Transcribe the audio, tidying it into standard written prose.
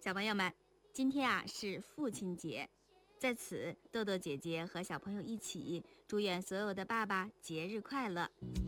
小朋友们，今天是父亲节，在此豆豆姐姐和小朋友一起祝愿所有的爸爸节日快乐。